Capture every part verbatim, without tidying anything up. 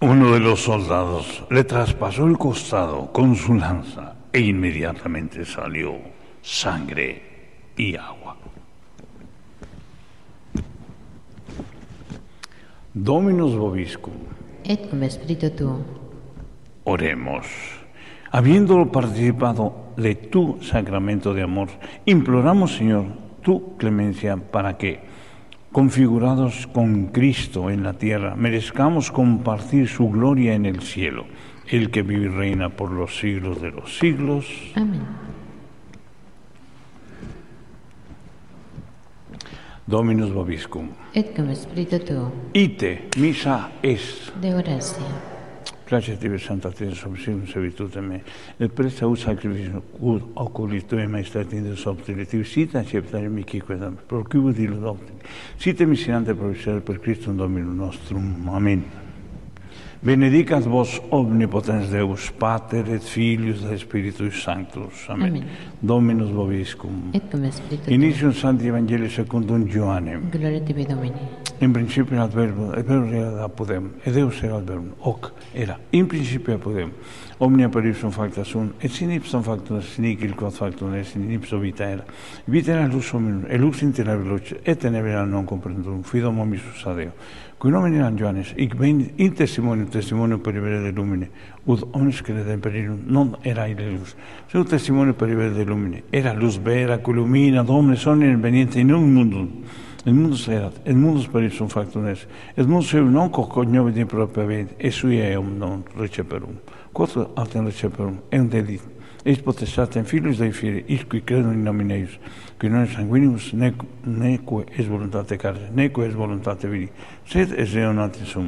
Uno de los soldados le traspasó el costado con su lanza e inmediatamente salió sangre y agua. Dominus vobiscum. Et cum spiritu tuo. Oremos. Habiendo participado de tu sacramento de amor, imploramos, Señor, tu clemencia para que, configurados con Cristo en la tierra, merezcamos compartir su gloria en el cielo, el que vive y reina por los siglos de los siglos. Amén. Dominus vobiscum. Et cum spiritu tuo. Ite missa est. Deo gratia. Placet tibi Santa Teresa Subsidium Servitude me, et presta ut sacrificium ut oculis Tuae Maestati in Deus optilitiv, sit acceptare mihi quedam, procubus illo doctri, sit miserante provisere per Christum Dominum nostrum. Amen. Benedicat vos omnipotens Deus, Pater et Filius et Spiritus Sanctus. Amen. Amen. Dominus vobiscum. Et cum spiritu tuo. Initium Sancti Evangelii secundum Ioannem. Gloria tibi Domini. In principio erat verbo, et verbo erat apudem, et Deus erat verbum, hoc era, in principio apudem, omnia per ipsum facta sunt, et sin ipsum factum est, nihil quod factum est, in ipso vita era. Vita era lux hominum, et lux in tenebra luce, et tenebra non comprendum, fidum omissus a Deo. Qui nomen eran Johannes, ic vein in testimonium, testimonium per ibere de lumine, ut omnes credem per illum, non era ille lux. Seu testimonium per ibere de lumine, era luz vera, cui lumina, omnes omnes veniente in un mundum. El mundus erat, et mundus per ipsum factum est, et mundus eum non cognovit in propria mente, et sui eum non receperum. Quod autem receperum, eum dedit, eis potestatem Filius Dei Filii, isqui credum in nomine eius, qui non est sanguinius, neque est voluntate carne, neque est voluntate viri, sed est Deo natis sum.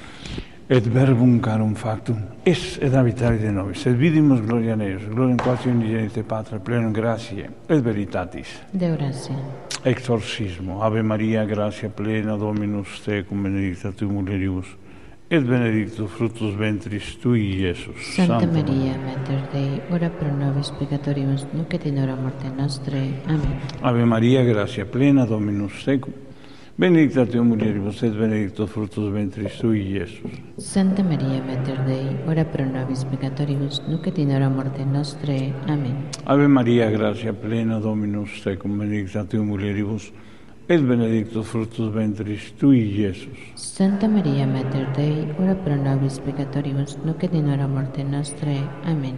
Et verbum carum factum est et habitavit de nobis, et vidimus gloriam eius, gloriam quasi unigenite Patre, plenum gratiae et veritatis. Deo gratia. Exorcismo. Ave Maria, gratia plena, Dominus tecum, benedicta tu mulieribus, et benedictus fructus ventris tui, Iesus. Santa, Santa Maria, Mater Dei, ora pro nobis peccatoribus, nunc et in hora morte nostrae. Amen. Ave Maria, gratia plena, Dominus tecum, benedicta tu mulieribus, et benedictus fructus ventris tui, Iesus. Santa Maria, Mater Dei, ora pro nobis peccatoribus, nunc et in hora morte nostrae. Amen. Ave Maria, gratia plena, Dominus tecum, benedicta tu mulieribus, et benedictus fructus ventris tui, Iesus. Santa Maria, Mater Dei, ora pro nobis peccatoribus, nunc et in hora morte nostrae. Amen.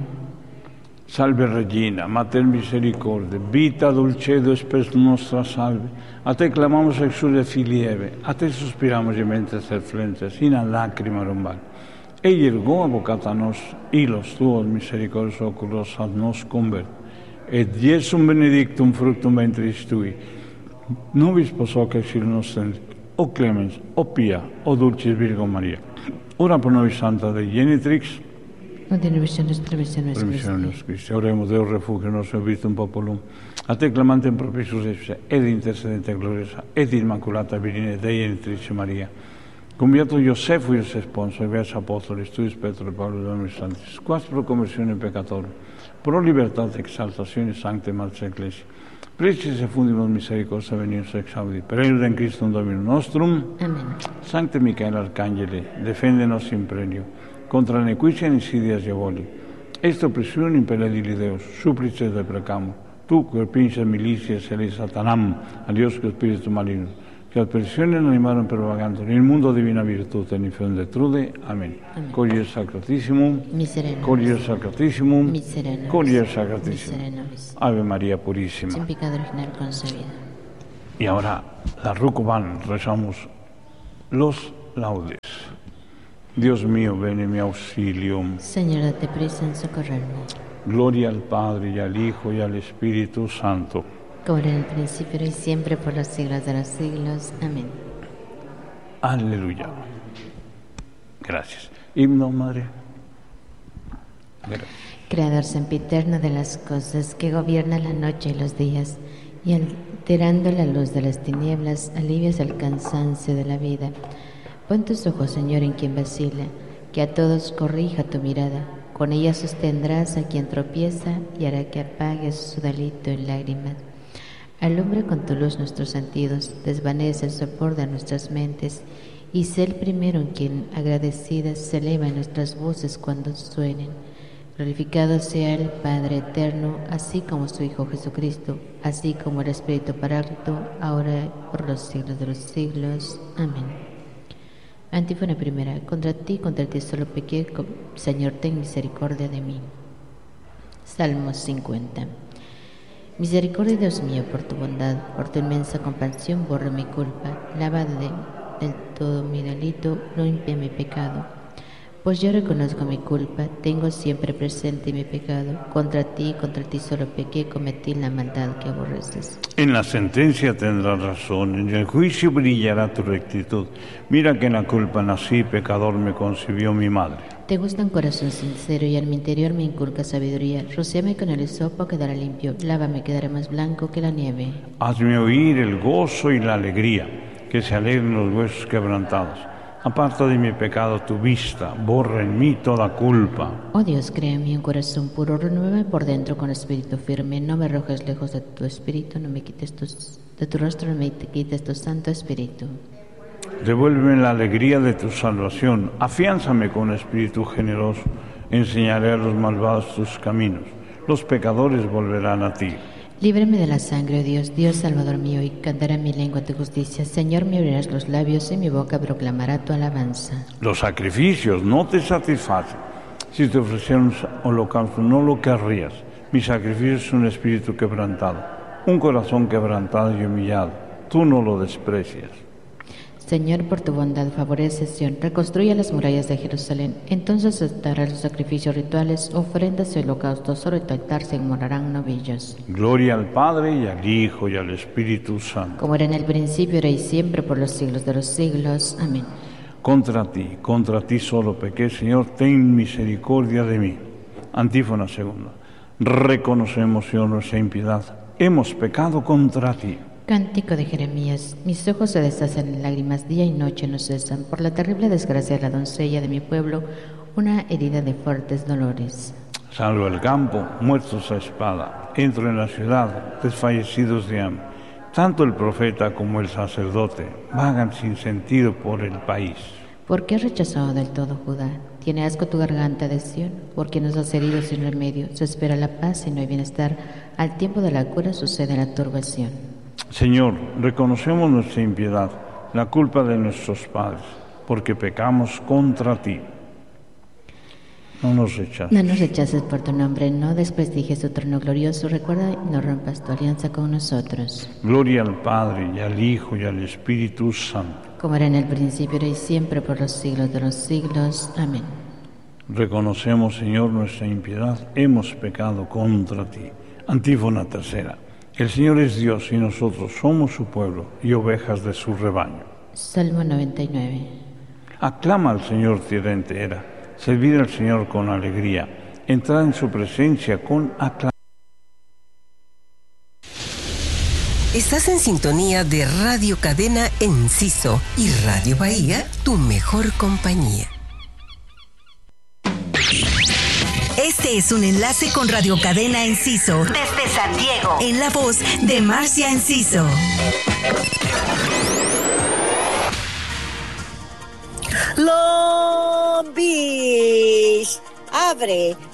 Salve Regina, Mater Misericordiae, vita dulcedo spes nostra salve. A te clamamos exude filii Eve, a te suspiramos gementes et flentes, in a lacrima rumbal. Egli ergo avocata nos, ilos tuos misericordios oculos ad nos convert. Et Iesum benedictum fructum ventris tui, nobis pos hoc exil nostrum, o clemens, o pia, o dulcis Virgo Maria. Ora pro nobis Santa Dei Genitrix, ut in nobis permissione permissione Christi. Oremus Deo refugio nostro vitum populum, a te clamantem propitius ipse, ed intercedente gloriosa, ed immaculata Virgine Dei Genitrice Maria. Cum beato Iosefo ius esponso, e vers apostolis tuis Petro e Paolo Dominus Sanctis, quas pro conversione peccatorum, pro libertate exaltatione sancte marce ecclesia, precis e fundimus misericordia venimus exaudi, per eludem Christum Dominum nostrum. Amen. Sancte Michael Arcangeli, defende nos in premio, contra nequitia insidias diaboli. Esto presiun imperadili Deus, supplices deprecamo, tu que pinches milicias elis satanam, a Dios que spiritu maligno, que ad presione animarum propagando, in mundo divina virtute, in fede detrude. Amen. Amen. Colier sacratissimum, Miserere colier nobis. sacratissimum, Miserere nobis. colier sacratissimum. Miserere nobis. Ave María Purísima. Sin pecado original concebida. Y ahora, la Rucoban, rezamos los laudes. Dios mío, ven en mi auxilio. Señor, date prisa en socorrerme. Gloria al Padre, y al Hijo, y al Espíritu Santo. Como era en el principio y siempre por los siglos de los siglos. Amén. Aleluya. Gracias. Himno, Madre. Gracias. Creador sempiterno de las cosas, que gobierna la noche y los días, y alterando la luz de las tinieblas, alivias el cansancio de la vida. Pon tus ojos, Señor, en quien vacila, que a todos corrija tu mirada. Con ella sostendrás a quien tropieza y hará que apague su delito en lágrimas. Alumbra con tu luz nuestros sentidos, desvanece el sopor de nuestras mentes y sé el primero en quien agradecidas se elevan nuestras voces cuando suenen. Glorificado sea el Padre eterno, así como su Hijo Jesucristo, así como el Espíritu Paráclito, ahora y por los siglos de los siglos. Amén. Antífona primera. Contra ti, contra ti solo pequé, Señor, ten misericordia de mí. Salmo cincuenta. Misericordia, Dios mío, por tu bondad, por tu inmensa compasión, borra mi culpa, lava de, del todo mi delito, no limpia mi pecado. Pues yo reconozco mi culpa, tengo siempre presente mi pecado. Contra ti, contra ti solo pequé, cometí la maldad que aborreces. En la sentencia tendrás razón, en el juicio brillará tu rectitud. Mira que en la culpa nací, pecador me concibió mi madre. Te gusta un corazón sincero y en mi interior me inculca sabiduría. Rocíame con el hisopo, quedará limpio, lávame, quedaré más blanco que la nieve. Hazme oír el gozo y la alegría, que se alegren los huesos quebrantados. Aparta de mi pecado tu vista, borra en mí toda culpa. Oh Dios, crea en mí un corazón puro, renuévame por dentro con espíritu firme. No me arrojes lejos de tu espíritu, no me quites tus, de tu rostro, no me quites tu santo espíritu. Devuélveme la alegría de tu salvación, afiánzame con espíritu generoso, enseñaré a los malvados tus caminos, los pecadores volverán a ti. Líbrame de la sangre, oh Dios, Dios salvador mío, y cantará mi lengua tu justicia. Señor, me abrirás los labios y mi boca proclamará tu alabanza. Los sacrificios no te satisfacen. Si te ofrecieran holocausto, no lo querrías. Mi sacrificio es un espíritu quebrantado, un corazón quebrantado y humillado. Tú no lo desprecias. Señor, por tu bondad favorece Sión, reconstruye las murallas de Jerusalén. Entonces aceptarás los sacrificios rituales, ofrendas y holocaustos, sobre tu altar se inmolarán novillos. Gloria al Padre, y al Hijo, y al Espíritu Santo. Como era en el principio, ahora y siempre, por los siglos de los siglos. Amén. Contra ti, contra ti solo pequé, Señor, ten misericordia de mí. Antífona segunda. Reconocemos, Señor, nuestra impiedad. Hemos pecado contra ti. Cántico de Jeremías. Mis ojos se deshacen en lágrimas, día y noche no cesan, por la terrible desgracia de la doncella de mi pueblo, una herida de fuertes dolores. Salvo el campo, muertos a espada. Entro en la ciudad, desfallecidos de hambre. Tanto el profeta como el sacerdote vagan sin sentido por el país. ¿Por qué has rechazado del todo Judá? ¿Tiene asco tu garganta de Sión? Porque nos has herido sin remedio. Se espera la paz y no hay bienestar. Al tiempo de la cura sucede la turbación. Señor, reconocemos nuestra impiedad, la culpa de nuestros padres, porque pecamos contra ti. No nos rechaces. No nos rechaces por tu nombre, no desprestigies tu trono glorioso. Recuerda y no rompas tu alianza con nosotros. Gloria al Padre, y al Hijo, y al Espíritu Santo. Como era en el principio, ahora y siempre, por los siglos de los siglos. Amén. Reconocemos, Señor, nuestra impiedad, hemos pecado contra ti. Antífona tercera. El Señor es Dios y nosotros somos su pueblo y ovejas de su rebaño. Salmo noventa y nueve. Aclama al Señor tierra entera, servid al Señor con alegría, entrad en su presencia con aclamación. Estás en sintonía de Radio Cadena Enciso y Radio Bahía, tu mejor compañía. Este es un enlace con Radio Cadena Enciso desde San Diego, en la voz de Marcia Enciso. Long Beach abre